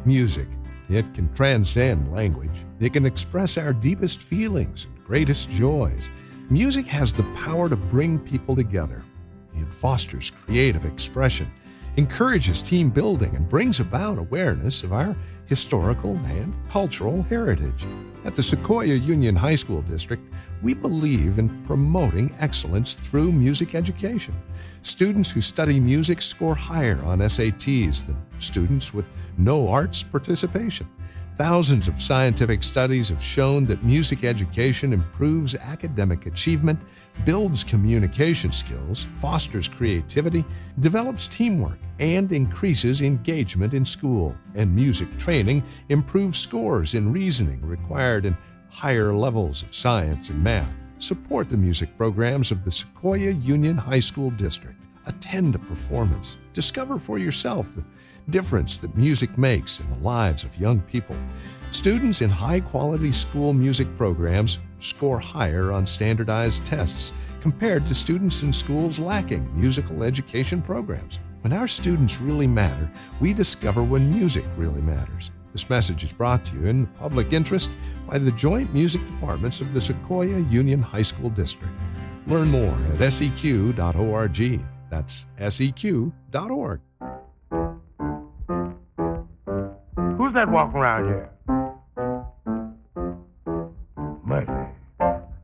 Music. It can transcend language. It can express our deepest feelings and greatest joys. Music has the power to bring people together. It fosters creative expression, encourages team building, and brings about awareness of our historical and cultural heritage. At the Sequoia Union High School District, we believe in promoting excellence through music education. Students who study music score higher on SATs than students with no arts participation. Thousands of scientific studies have shown that music education improves academic achievement, builds communication skills, fosters creativity, develops teamwork, and increases engagement in school. And music training improves scores in reasoning required in higher levels of science and math. Support the music programs of the Sequoia Union High School District. Attend a performance. Discover for yourself the difference that music makes in the lives of young people. Students in high-quality school music programs score higher on standardized tests compared to students in schools lacking musical education programs. When our students really matter, we discover when music really matters. This message is brought to you in the public interest by the Joint Music Departments of the Sequoia Union High School District. Learn more at seq.org. That's seq.org. Who's that walking around here?